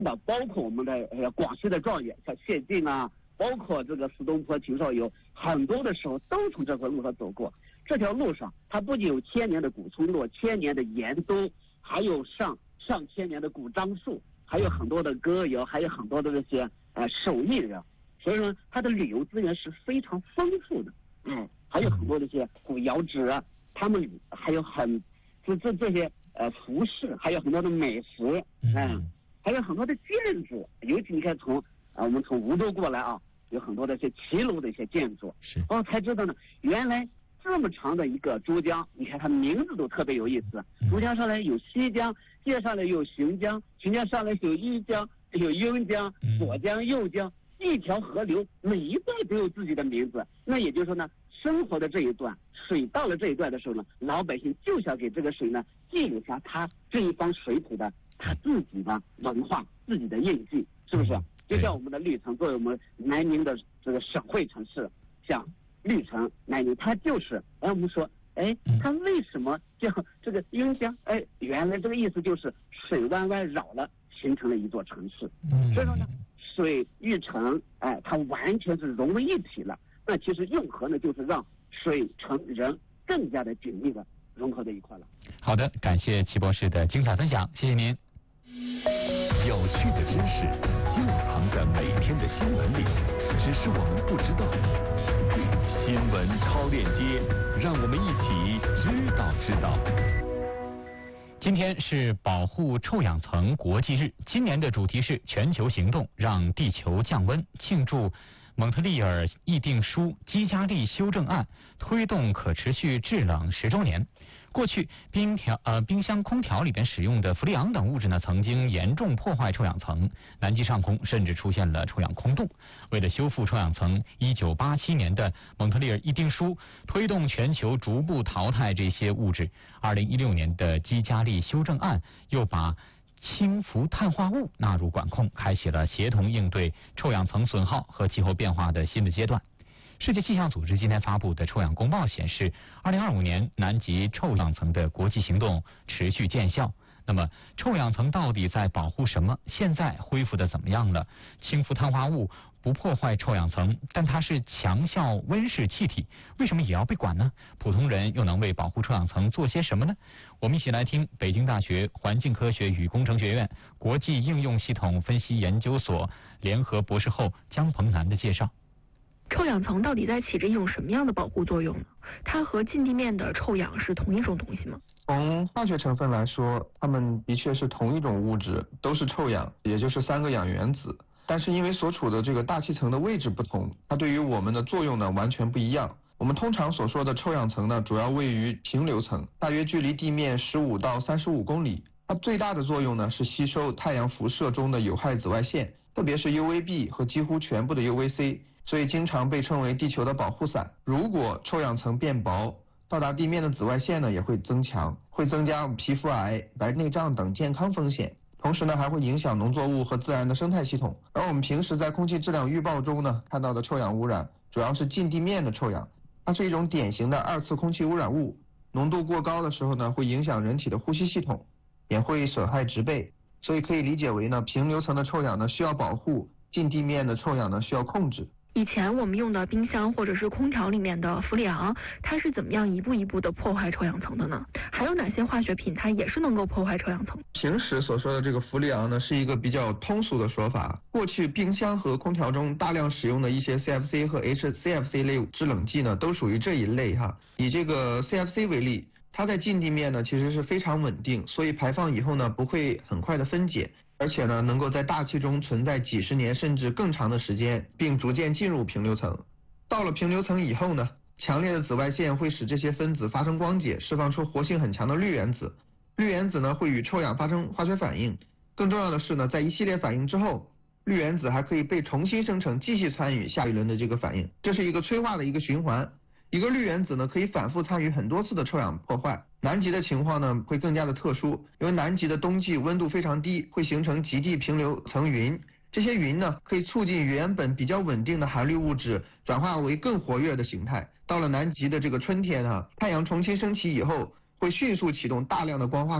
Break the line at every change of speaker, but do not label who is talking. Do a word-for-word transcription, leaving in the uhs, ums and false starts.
的，包括我们的呃广西的状元像谢晋啊，包括这个苏东坡、秦少游，很多的时候都从这条路上走过。这条路上，它不仅有千年的古村落、千年的盐都，还有上上千年的古樟树，还有很多的歌谣，还有很多的这些呃手艺人。所以说，它的旅游资源是非常丰富的。嗯，还有很多这些古窑址啊，他们还有很这这这些呃服饰，还有很多的美食，嗯，还有很多的建筑。尤其你看从啊、呃、我们从梧州过来啊，有很多的一些骑楼的一些建筑，
是，
哦才知道呢，原来这么长的一个珠江，你看它名字都特别有意思。珠江上来有西江，接上来有浔江，浔江上来有猗江，有颍江、左江、右江，一条河流，每一段都有自己的名字。那也就是说呢，生活的这一段，水到了这一段的时候呢，老百姓就想给这个水呢记录下它这一方水土的它自己的文化、自己的印记，是不是？就像我们的历城，作为我们南宁的这个省会城市，像历城、南宁，它就是，哎，我们说，哎，它为什么叫这个颍江？哎，原来这个意思就是水弯弯绕了，形成了一座城市。所以说呢，水与城，哎，它完全是融为一体了。那其实用河呢，就是让水、城、人更加的紧密的融合在一块了。
好的，感谢齐博士的精彩分享，谢谢您。
有趣的知识就藏在每天的新闻里，只是我们不知道。新闻超链接，让我们一起知道知道。
今天是保护臭氧层国际日，今年的主题是全球行动，让地球降温，庆祝蒙特利尔议定书基加利修正案推动可持续制冷十周年。过去冰条呃冰箱空调里边使用的氟利昂等物质呢，曾经严重破坏臭氧层，南极上空甚至出现了臭氧空洞。为了修复臭氧层，一九八七年的蒙特利尔议定书推动全球逐步淘汰这些物质。二零一六年的基加利修正案又把氢氟碳化物纳入管控，开启了协同应对臭氧层损耗和气候变化的新的阶段。世界气象组织今天发布的臭氧公报显示，二零二五年南极臭氧层的国际行动持续见效。那么，臭氧层到底在保护什么？现在恢复的怎么样了？氢氟碳化物不破坏臭氧层，但它是强效温室气体，为什么也要被管呢？普通人又能为保护臭氧层做些什么呢？我们一起来听北京大学环境科学与工程学院国际应用系统分析研究所联合博士后姜鹏南的介绍。
臭氧层到底在起着一种什么样的保护作用呢？它和近地面的臭氧是同一种东西吗？
从化学成分来说，它们的确是同一种物质，都是臭氧，也就是三个氧原子。但是因为所处的这个大气层的位置不同，它对于我们的作用呢完全不一样。我们通常所说的臭氧层呢，主要位于平流层，大约距离地面十五到三十五公里。它最大的作用呢是吸收太阳辐射中的有害紫外线，特别是 U V B 和几乎全部的 U V C。所以经常被称为地球的保护伞。如果臭氧层变薄，到达地面的紫外线呢也会增强，会增加皮肤癌、白内障等健康风险。同时呢，还会影响农作物和自然的生态系统。而我们平时在空气质量预报中呢看到的臭氧污染，主要是近地面的臭氧，它是一种典型的二次空气污染物，浓度过高的时候呢，会影响人体的呼吸系统，也会损害植被。所以可以理解为呢，平流层的臭氧呢需要保护，近地面的臭氧呢需要控制。
以前我们用的冰箱或者是空调里面的氟利昂，它是怎么样一步一步的破坏臭氧层的呢？还有哪些化学品它也是能够破坏臭氧层？
平时所说的这个氟利昂呢，是一个比较通俗的说法。过去冰箱和空调中大量使用的一些 C F C 和 H C F C 类制冷剂呢，都属于这一类哈。以这个 C F C 为例，它在近地面呢其实是非常稳定，所以排放以后呢不会很快的分解。而且呢，能够在大气中存在几十年甚至更长的时间，并逐渐进入平流层。到了平流层以后呢，强烈的紫外线会使这些分子发生光解，释放出活性很强的氯原子。氯原子呢会与臭氧发生化学反应。更重要的是呢，在一系列反应之后，氯原子还可以被重新生成，继续参与下一轮的这个反应。这是一个催化的一个循环。一个氯原子呢可以反复参与很多次的臭氧破坏。南极的情况呢会更加的特殊，因为南极的冬季温度非常低，会形成极地平流层云。这些云呢可以促进原本比较稳定的含氯物质转化为更活跃的形态。到了南极的这个春天啊，太阳重新升起以后，会迅速启动大量的光化